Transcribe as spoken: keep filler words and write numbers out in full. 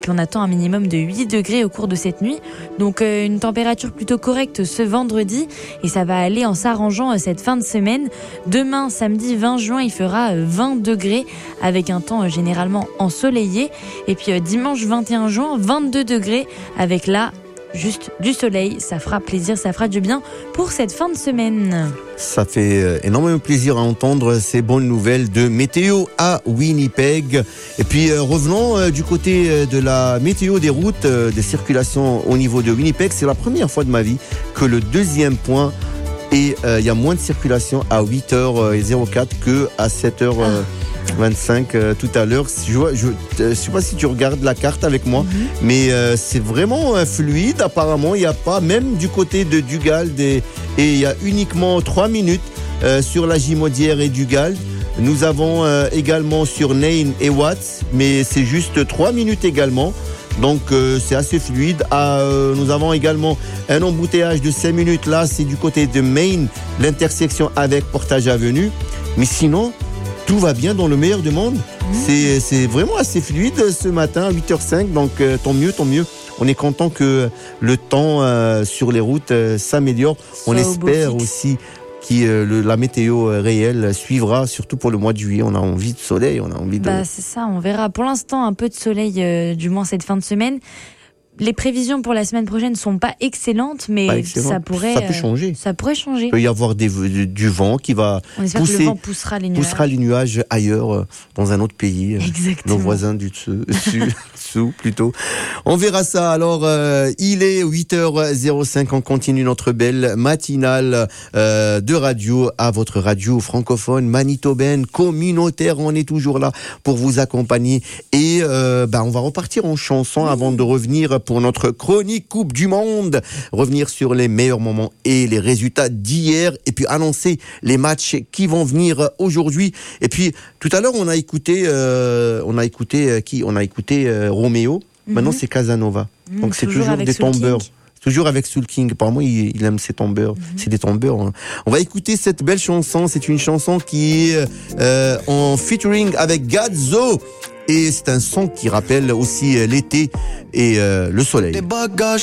Puis on attend un minimum de huit degrés au cours de cette nuit. Donc euh, une température plutôt correcte ce vendredi. Et ça va aller en s'arrangeant euh, cette fin de semaine. Demain, samedi vingt juin, il fera euh, vingt degrés avec un temps euh, généralement ensoleillé. Et puis euh, dimanche vingt et un juin, vingt-deux degrés avec là juste du soleil. Ça fera plaisir, ça fera du bien pour cette fin de semaine. Ça fait énormément plaisir à entendre ces bonnes nouvelles de météo à Winnipeg. Et puis euh, revenons euh, du côté euh, de la météo des routes, euh, des circulations au niveau de Winnipeg. C'est la première fois de ma vie que le deuxième point, et il euh, y a moins de circulation à huit heures zéro quatre que à sept heures vingt-cinq euh, tout à l'heure. Je ne je, je sais pas si tu regardes la carte avec moi, mm-hmm. mais euh, c'est vraiment euh, fluide. Apparemment, il n'y a pas, même du côté de Dugald, et il y a uniquement trois minutes euh, sur la Gimaudière et Dugald. Nous avons euh, également sur Nain et Watts, mais c'est juste trois minutes également. Donc euh, c'est assez fluide. Ah, euh, nous avons également un embouteillage de cinq minutes. Là, c'est du côté de Main, l'intersection avec Portage Avenue. Mais sinon, tout va bien dans le meilleur du monde. Mmh. C'est, c'est vraiment assez fluide ce matin à huit heures cinq. Donc euh, tant mieux, tant mieux. On est content que le temps euh, sur les routes euh, s'améliore. On espère aussi que euh, le, la météo euh, réelle suivra, surtout pour le mois de juillet. On a envie de soleil, on a envie de... Bah, c'est ça, on verra. Pour l'instant, un peu de soleil, euh, du moins cette fin de semaine. Les prévisions pour la semaine prochaine ne sont pas excellentes, mais pas excellent. ça pourrait ça peut changer. Euh, ça pourrait changer. Il peut y avoir des, du, du vent qui va On espère pousser, que le vent poussera les nuages. poussera les nuages ailleurs, euh, dans un autre pays. Exactement. Nos voisins du dessus, dessous plutôt. On verra ça. Alors, euh, il est huit heures zéro cinq. On continue notre belle matinale euh, de radio à votre radio francophone, manitobaine, communautaire. On est toujours là pour vous accompagner. Et euh, bah, on va repartir en chanson oui. avant de revenir pour notre chronique Coupe du Monde, revenir sur les meilleurs moments et les résultats d'hier, et puis annoncer les matchs qui vont venir aujourd'hui. Et puis tout à l'heure on a écouté, euh, on a écouté euh, qui On a écouté euh, Roméo. Mm-hmm. Maintenant c'est Casanova. Mm, donc c'est toujours, toujours des tombeurs. Toujours avec Soul King. Apparemment, il, il aime ses tombeurs. Mm-hmm. C'est des tombeurs. Hein. On va écouter cette belle chanson. C'est une chanson qui est euh, en featuring avec Gazzo. Et c'est un son qui rappelle aussi l'été et euh, le soleil.